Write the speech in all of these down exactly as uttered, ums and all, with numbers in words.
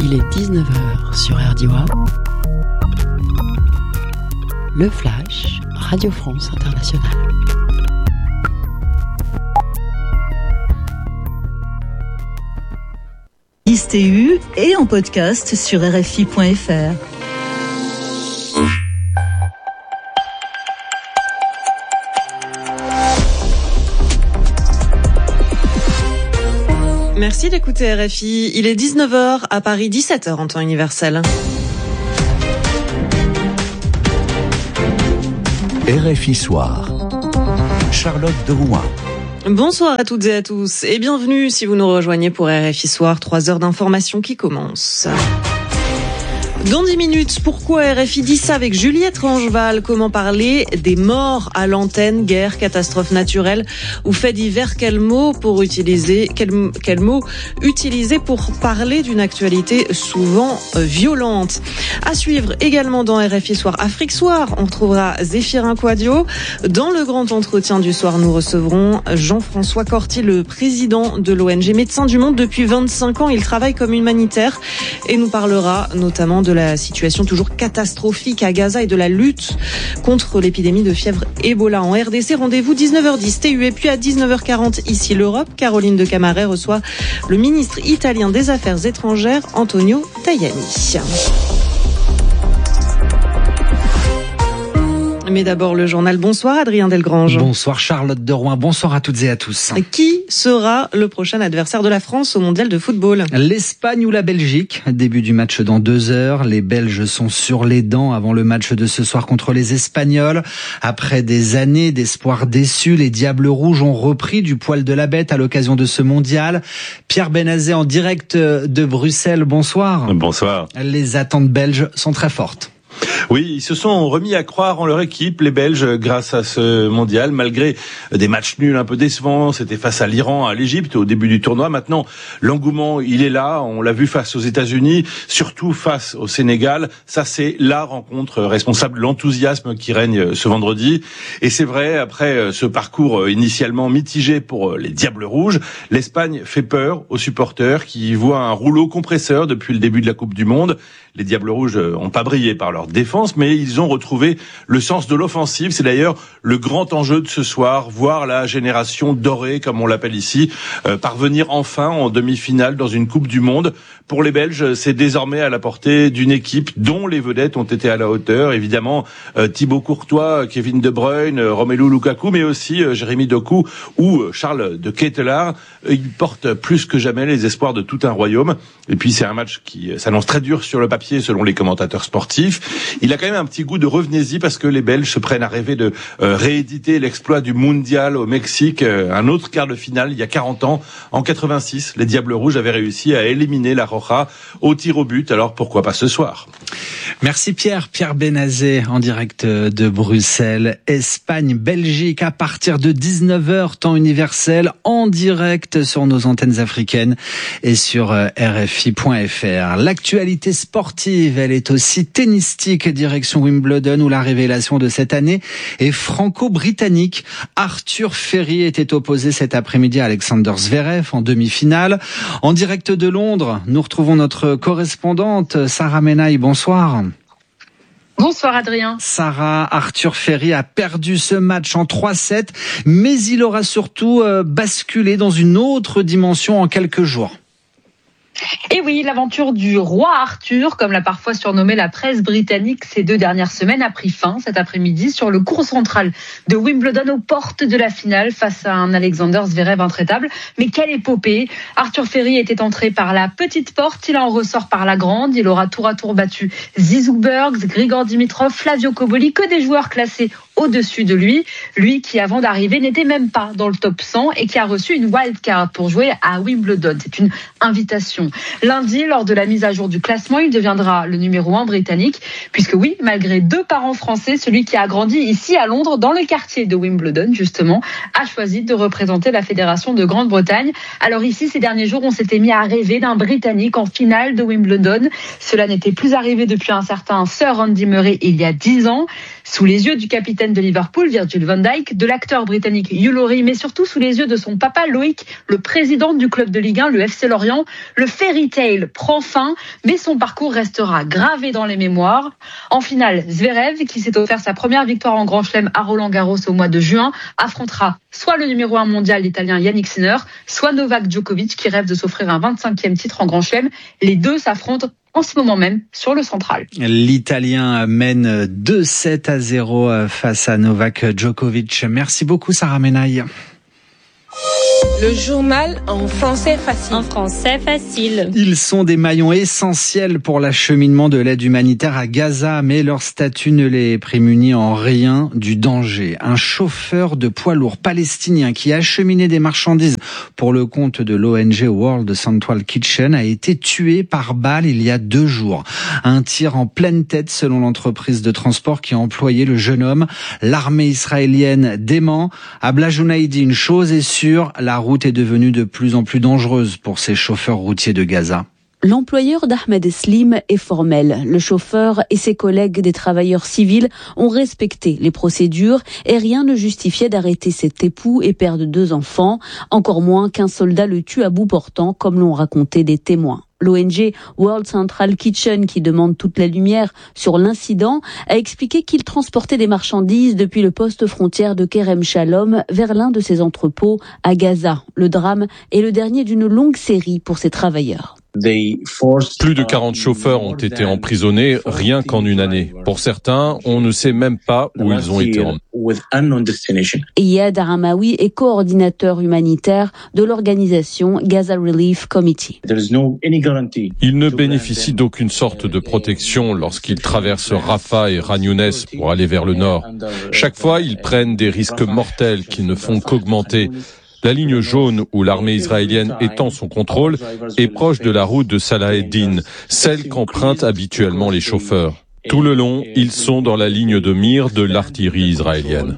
il est dix-neuf heures sur R D One. Le Flash, Radio France Internationale. T U et en podcast sur R F I point F R. Merci d'écouter R F I. Il est dix-neuf heures à Paris, dix-sept heures en temps universel. R F I Soir. Charlotte Derouin. Bonsoir à toutes et à tous et bienvenue si vous nous rejoignez pour R F I Soir, trois heures d'information qui commencent. Dans dix minutes, pourquoi R F I dit ça avec Juliette Rangeval? Comment parler des morts à l'antenne, guerre, catastrophe naturelle ou fait divers? Quel mot pour utiliser, quel, quel mot utiliser pour parler d'une actualité souvent violente? À suivre également dans R F I Soir Afrique Soir, on retrouvera Zéphirin Quadio. Dans le grand entretien du soir, nous recevrons Jean-François Corti, le président de l'O N G Médecins du Monde. Depuis vingt-cinq ans, il travaille comme humanitaire et nous parlera notamment de la situation toujours catastrophique à Gaza et de la lutte contre l'épidémie de fièvre Ebola en R D C. Rendez-vous dix-neuf heures dix T U et puis à dix-neuf heures quarante ici l'Europe. Caroline de Camaret reçoit le ministre italien des Affaires étrangères Antonio Tajani. Mais d'abord le journal. Bonsoir Adrien Delgrange. Bonsoir Charlotte Derouin, bonsoir à toutes et à tous. Qui sera le prochain adversaire de la France au mondial de football? L'Espagne ou la Belgique? Début du match dans deux heures. Les Belges sont sur les dents avant le match de ce soir contre les Espagnols. Après des années d'espoir déçus, les Diables Rouges ont repris du poil de la bête à l'occasion de ce mondial. Pierre Benazet en direct de Bruxelles, bonsoir. Bonsoir. Les attentes belges sont très fortes. Oui, ils se sont remis à croire en leur équipe, les Belges, grâce à ce mondial, malgré des matchs nuls un peu décevants. C'était face à l'Iran, à l'Égypte au début du tournoi. Maintenant, l'engouement, il est là. On l'a vu face aux États-Unis, surtout face au Sénégal. Ça, c'est la rencontre responsable de l'enthousiasme qui règne ce vendredi. Et c'est vrai, après ce parcours initialement mitigé pour les Diables Rouges, l'Espagne fait peur aux supporters qui voient un rouleau compresseur depuis le début de la Coupe du Monde. Les Diables Rouges n'ont pas brillé par leur défense, mais ils ont retrouvé le sens de l'offensive. C'est d'ailleurs le grand enjeu de ce soir, voir la génération dorée, comme on l'appelle ici, euh, parvenir enfin en demi-finale dans une Coupe du Monde. Pour les Belges, c'est désormais à la portée d'une équipe dont les vedettes ont été à la hauteur. Évidemment, euh, Thibaut Courtois, Kevin De Bruyne, euh, Romelu Lukaku, mais aussi euh, Jérémy Doku ou euh, Charles de Ketelaar. Ils portent plus que jamais les espoirs de tout un royaume. Et puis c'est un match qui euh, s'annonce très dur sur le papier selon les commentateurs sportifs. Il a quand même un petit goût de revenez-y parce que les Belges se prennent à rêver de euh, rééditer l'exploit du mondial au Mexique, euh, un autre quart de finale il y a quarante ans. En quatre-vingt-six, les Diables Rouges avaient réussi à éliminer la Roja au tir au but, alors pourquoi pas ce soir? Merci Pierre. Pierre Benazet en direct de Bruxelles. Espagne-Belgique à partir de dix-neuf heures temps universel en direct sur nos antennes africaines et sur R F I point F R. L'actualité sportive, elle est aussi tennistique direction Wimbledon où la révélation de cette année est franco-britannique. Arthur Ferry était opposé cet après-midi à Alexander Zverev en demi-finale. En direct de Londres, nous retrouvons notre correspondante Sarah Menaille. Bonsoir. Bonsoir Adrien. Sarah, Arthur Ferry a perdu ce match en trois sept, mais il aura surtout euh, basculé dans une autre dimension en quelques jours. Et oui, l'aventure du roi Arthur, comme l'a parfois surnommé la presse britannique ces deux dernières semaines, a pris fin cet après-midi sur le court central de Wimbledon aux portes de la finale face à un Alexander Zverev intraitable. Mais quelle épopée! Arthur Ferry était entré par la petite porte, il en ressort par la grande. Il aura tour à tour battu Zizou Bergs, Grigor Dimitrov, Flavio Cobolli, que des joueurs classés au-dessus de lui. Lui qui, avant d'arriver, n'était même pas dans le top cent et qui a reçu une wildcard pour jouer à Wimbledon. C'est une invitation. Lundi, lors de la mise à jour du classement, il deviendra le numéro un britannique, puisque oui, malgré deux parents français, celui qui a grandi ici à Londres, dans le quartier de Wimbledon, justement, a choisi de représenter la Fédération de Grande-Bretagne. Alors ici, ces derniers jours, on s'était mis à rêver d'un Britannique en finale de Wimbledon. Cela n'était plus arrivé depuis un certain Sir Andy Murray il y a dix ans. Sous les yeux du capitaine capitaine de Liverpool, Virgil van Dijk, de l'acteur britannique Hugh Laurie, mais surtout sous les yeux de son papa Loïc, le président du club de Ligue un, le F C Lorient. Le fairy tale prend fin, mais son parcours restera gravé dans les mémoires. En finale, Zverev, qui s'est offert sa première victoire en Grand Chelem à Roland-Garros au mois de juin, affrontera soit le numéro un mondial, l'italien Yannick Sinner, soit Novak Djokovic, qui rêve de s'offrir un vingt-cinquième titre en Grand Chelem. Les deux s'affrontent en ce moment même sur le central. L'Italien mène deux sept à zéro face à Novak Djokovic. Merci beaucoup Sarah Menaille. Le journal en français facile. En français facile. Ils sont des maillons essentiels pour l'acheminement de l'aide humanitaire à Gaza, mais leur statut ne les prémunit en rien du danger. Un chauffeur de poids lourd palestinien qui acheminait des marchandises pour le compte de l'O N G World Central Kitchen a été tué par balle il y a deux jours. Un tir en pleine tête selon l'entreprise de transport qui a employé le jeune homme. L'armée israélienne dément. Abla Jounaidi, une chose est sûre, la route est devenue de plus en plus dangereuse pour ces chauffeurs routiers de Gaza. L'employeur d'Ahmed Slim est formel. Le chauffeur et ses collègues des travailleurs civils ont respecté les procédures et rien ne justifiait d'arrêter cet époux et père de deux enfants, encore moins qu'un soldat le tue à bout portant, comme l'ont raconté des témoins. L'O N G World Central Kitchen, qui demande toute la lumière sur l'incident, a expliqué qu'il transportait des marchandises depuis le poste frontière de Kerem Shalom vers l'un de ses entrepôts à Gaza. Le drame est le dernier d'une longue série pour ces travailleurs. Plus de quarante chauffeurs ont été emprisonnés rien qu'en une année. Pour certains, on ne sait même pas où ils ont été emmenés. Iyad Aramaoui est coordinateur humanitaire de l'organisation Gaza Relief Committee. Ils ne bénéficient d'aucune sorte de protection lorsqu'ils traversent Rafah et Khan Younes pour aller vers le nord. Chaque fois, ils prennent des risques mortels qui ne font qu'augmenter. La ligne jaune où l'armée israélienne étend son contrôle est proche de la route de Salah ed-Din, celle qu'empruntent habituellement les chauffeurs. Tout le long, ils sont dans la ligne de mire de l'artillerie israélienne.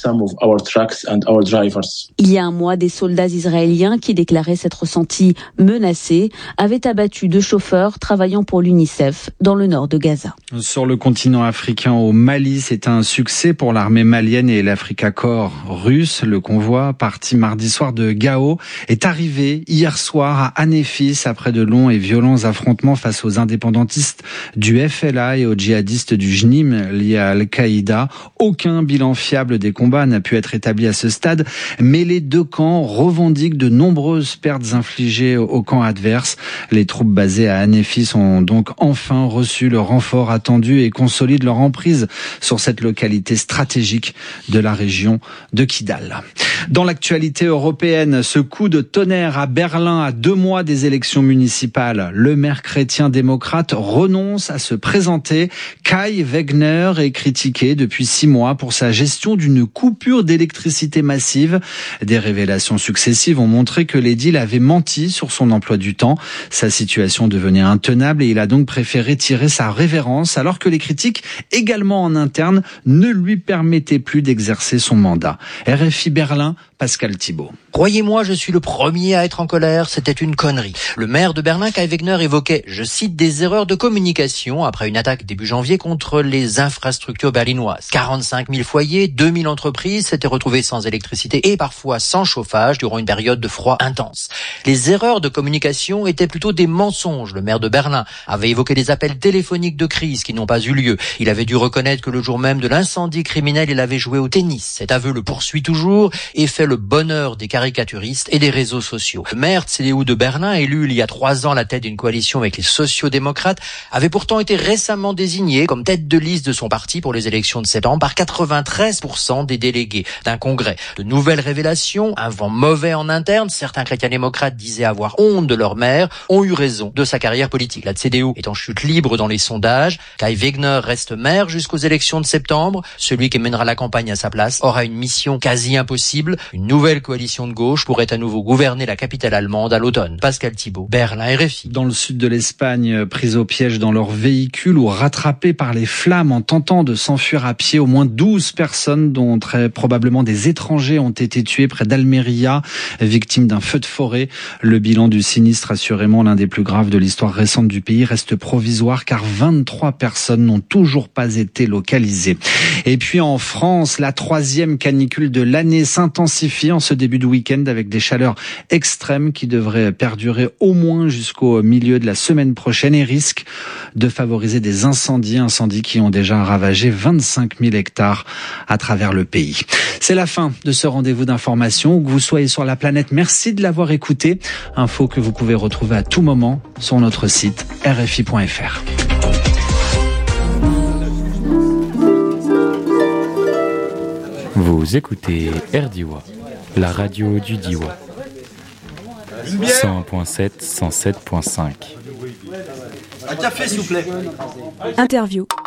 Il y a un mois, des soldats israéliens qui déclaraient s'être sentis menacés avaient abattu deux chauffeurs travaillant pour l'UNICEF dans le nord de Gaza. Sur le continent africain, au Mali, c'est un succès pour l'armée malienne et l'Africa Corps russe. Le convoi, parti mardi soir de Gao, est arrivé hier soir à Anéfis après de longs et violents affrontements face aux indépendantistes du F L A et aux djihadistes du J N I M liés à Al-Qaïda. Aucun bilan fiable des combats n'a pu être établi à ce stade, mais les deux camps revendiquent de nombreuses pertes infligées au camp adverse. Les troupes basées à Anéfis ont donc enfin reçu le renfort attendu et consolident leur emprise sur cette localité stratégique de la région de Kidal. Dans l'actualité européenne, ce coup de tonnerre à Berlin à deux mois des élections municipales. Le maire chrétien démocrate renonce à se présenter. Kai Wegner est critiqué depuis six mois pour sa gestion d'une coupure d'électricité massive. Des révélations successives ont montré que l'édile avait menti sur son emploi du temps. Sa situation devenait intenable et il a donc préféré tirer sa révérence alors que les critiques, également en interne, ne lui permettaient plus d'exercer son mandat. R F I Berlin, Pascal Thibault. Croyez-moi, je suis le premier à être en colère, c'était une connerie. Le maire de Berlin, Kai Wegner, évoquait, je cite, des erreurs de communication après une attaque début janvier contre les infrastructures berlinoises. quarante-cinq mille foyers, deux mille entreprises s'étaient retrouvées sans électricité et parfois sans chauffage durant une période de froid intense. Les erreurs de communication étaient plutôt des mensonges. Le maire de Berlin avait évoqué des appels téléphoniques de crise qui n'ont pas eu lieu. Il avait dû reconnaître que le jour même de l'incendie criminel, il avait joué au tennis. Cet aveu le poursuit toujours et fait le bonheur des caricaturistes et des réseaux sociaux. Le maire C D U de Berlin, élu il y a trois ans à la tête d'une coalition avec les sociaux-démocrates, avait pourtant été récemment désigné comme tête de liste de son parti pour les élections de septembre par quatre-vingt-treize pour cent des délégués d'un congrès. De nouvelles révélations, un vent mauvais en interne, certains chrétiens-démocrates disaient avoir honte de leur maire, ont eu raison de sa carrière politique. La C D U est en chute libre dans les sondages. Kai Wegner reste maire jusqu'aux élections de septembre. Celui qui mènera la campagne à sa place aura une mission quasi impossible, une Une nouvelle coalition de gauche pourrait à nouveau gouverner la capitale allemande à l'automne. Pascal Thibault, Berlin, R F I. Dans le sud de l'Espagne, pris au piège dans leur véhicule ou rattrapés par les flammes en tentant de s'enfuir à pied, au moins douze personnes, dont très probablement des étrangers, ont été tuées près d'Almeria, victimes d'un feu de forêt. Le bilan du sinistre, assurément l'un des plus graves de l'histoire récente du pays, reste provisoire car vingt-trois personnes n'ont toujours pas été localisées. Et puis en France, la troisième canicule de l'année s'intensifie en ce début de week-end avec des chaleurs extrêmes qui devraient perdurer au moins jusqu'au milieu de la semaine prochaine et risquent de favoriser des incendies, incendies qui ont déjà ravagé vingt-cinq mille hectares à travers le pays. C'est la fin de ce rendez-vous d'information. Où que vous soyez sur la planète, merci de l'avoir écouté. Info que vous pouvez retrouver à tout moment sur notre site R F I point F R. Vous écoutez R D I W A, la radio du Diois. cent un point sept, cent sept point cinq. Un café, s'il vous plaît. Interview.